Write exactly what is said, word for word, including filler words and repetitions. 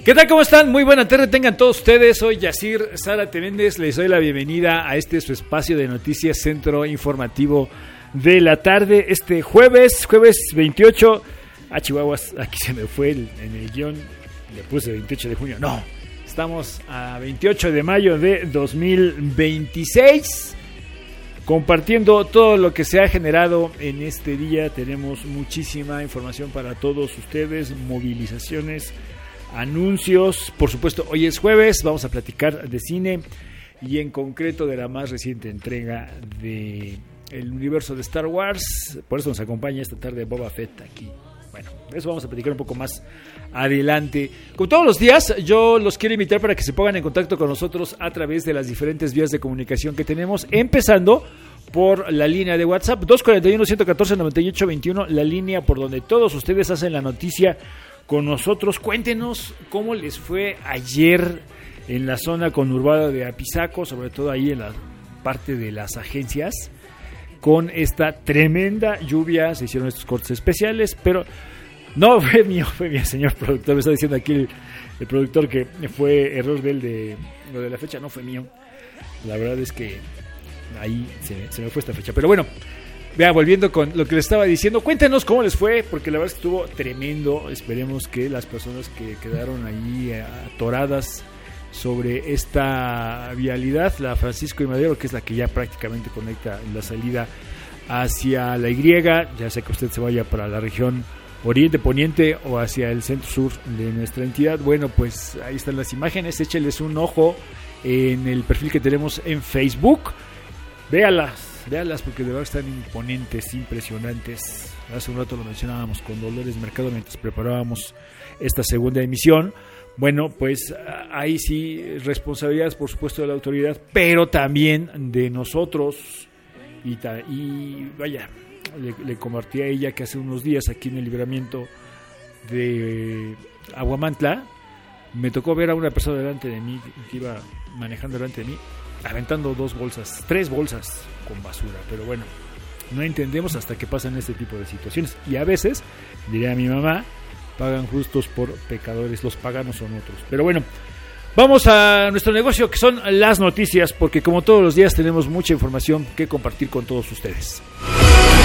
¿Qué tal? ¿Cómo están? Muy buena tarde tengan todos ustedes. Soy Yacir Zárate Méndez. Les doy la bienvenida a este su espacio de noticias, Centro Informativo de la Tarde. Este jueves, jueves veintiocho. A Chihuahuas, aquí se me fue el, en el guión. Le puse veintiocho de junio. No, estamos a veintiocho de mayo de dos mil veintiséis. Compartiendo todo lo que se ha generado en este día. Tenemos muchísima información para todos ustedes. Movilizaciones, anuncios, por supuesto, hoy es jueves, vamos a platicar de cine y en concreto de la más reciente entrega de el universo de Star Wars. Por eso nos acompaña esta tarde Boba Fett aquí. Bueno, eso vamos a platicar un poco más adelante. Como todos los días, yo los quiero invitar para que se pongan en contacto con nosotros a través de las diferentes vías de comunicación que tenemos, empezando por la línea de WhatsApp dos cuatro uno, uno uno cuatro, nueve ocho dos uno, la línea por donde todos ustedes hacen la noticia con nosotros. Cuéntenos cómo les fue ayer en la zona conurbada de Apizaco, sobre todo ahí en la parte de las agencias, con esta tremenda lluvia. Se hicieron estos cortes especiales, pero no fue mío, fue mío, señor productor. Me está diciendo aquí el, el productor que fue error de él de lo de la fecha, no fue mío. La verdad es que ahí se, se me fue esta fecha, pero bueno. Vea, volviendo con lo que les estaba diciendo, cuéntenos cómo les fue, porque la verdad es que estuvo tremendo. Esperemos que las personas que quedaron ahí atoradas sobre esta vialidad, la Francisco y Madero, que es la que ya prácticamente conecta la salida hacia la Y, ya sea que usted se vaya para la región oriente, poniente o hacia el centro sur de nuestra entidad. Bueno, pues ahí están las imágenes, écheles un ojo en el perfil que tenemos en Facebook, véalas. Veanlas porque de verdad están imponentes, impresionantes. Hace un rato lo mencionábamos con Dolores Mercado mientras preparábamos esta segunda emisión. Bueno, pues ahí sí, responsabilidades por supuesto de la autoridad, pero también de nosotros. Y, ta, y vaya, le, le compartí a ella que hace unos días aquí en el libramiento de Aguamantla me tocó ver a una persona delante de mí que iba manejando delante de mí, aventando dos bolsas, tres bolsas con basura. Pero bueno, no entendemos hasta que pasan este tipo de situaciones. Y a veces, diría mi mamá, pagan justos por pecadores, los paganos son otros. Pero bueno, vamos a nuestro negocio, que son las noticias, porque como todos los días tenemos mucha información que compartir con todos ustedes.